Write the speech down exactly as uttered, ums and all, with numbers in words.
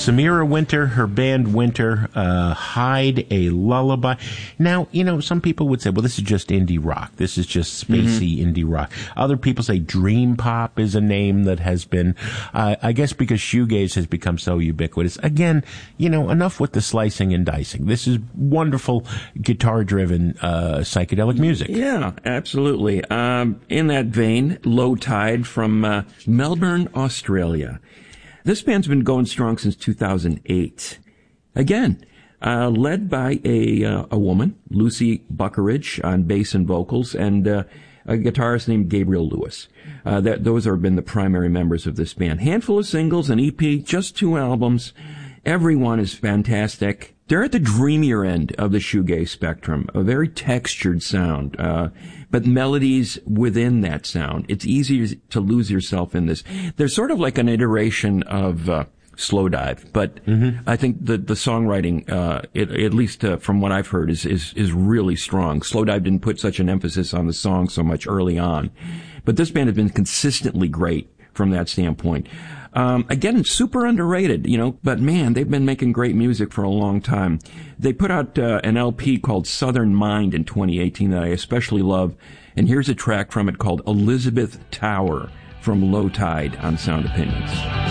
Samira Winter, her band Winter, uh, Hide a Lullaby. Now, you know, some people would say, well, this is just indie rock. This is just spacey mm-hmm. indie rock. Other people say dream pop is a name that has been, uh, I guess because shoegaze has become so ubiquitous. Again, you know, enough with the slicing and dicing. This is wonderful guitar-driven uh, psychedelic music. Yeah, absolutely. Um, in that vein, Low Tide from uh, Melbourne, Australia. This band's been going strong since two thousand eight. Again, uh, led by a uh, a woman, Lucy Buckeridge, on bass and vocals, and uh, a guitarist named Gabriel Lewis. Uh, that those have been the primary members of this band. Handful of singles, an E P, just two albums. Everyone is fantastic. They're at the dreamier end of the shoegaze spectrum, a very textured sound, uh, but melodies within that sound. It's easy to lose yourself in this. They're sort of like an iteration of uh, Slowdive, but mm-hmm. I think the the songwriting, uh, it, at least uh, from what I've heard, is, is is really strong. Slowdive didn't put such an emphasis on the song so much early on, but this band has been consistently great from that standpoint. Um, again, super underrated, you know, but man, they've been making great music for a long time. They put out uh, an L P called Southern Mind in twenty eighteen that I especially love, and here's a track from it called Elizabeth Tower from Low Tide on Sound Opinions.